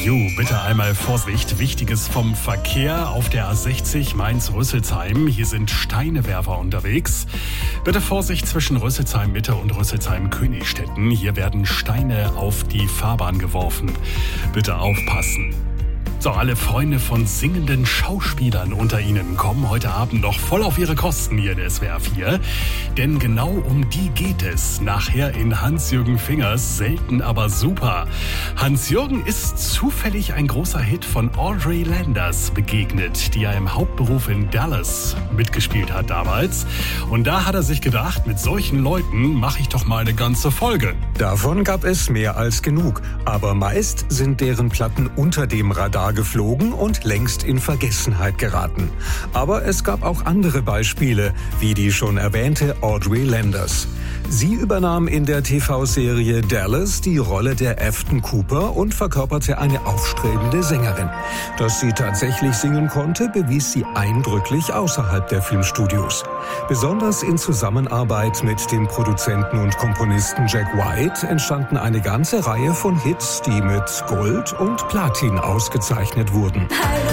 Bitte einmal Vorsicht. Wichtiges vom Verkehr auf der A60 Mainz-Rüsselsheim. Hier sind Steinewerfer unterwegs. Bitte Vorsicht zwischen Rüsselsheim-Mitte und Rüsselsheim-Königstetten. Hier werden Steine auf die Fahrbahn geworfen. Bitte aufpassen. So, alle Freunde von singenden Schauspielern unter Ihnen kommen heute Abend noch voll auf ihre Kosten hier in SWR 4. Denn genau um die geht es nachher in Hans-Jürgen Fingers Selten aber super. Hans-Jürgen ist zufällig ein großer Hit von Audrey Landers begegnet, die ja im Hauptberuf in Dallas mitgespielt hat damals. Und da hat er sich gedacht, mit solchen Leuten mache ich doch mal eine ganze Folge. Davon gab es mehr als genug. Aber meist sind deren Platten unter dem Radar geflogen und längst in Vergessenheit geraten. Aber es gab auch andere Beispiele, wie die schon erwähnte Audrey Landers. Sie übernahm in der TV-Serie Dallas die Rolle der Afton Cooper und verkörperte eine aufstrebende Sängerin. Dass sie tatsächlich singen konnte, bewies sie eindrücklich außerhalb der Filmstudios. Besonders in Zusammenarbeit mit dem Produzenten und Komponisten Jack White entstanden eine ganze Reihe von Hits, die mit Gold und Platin ausgezeichnet wurden.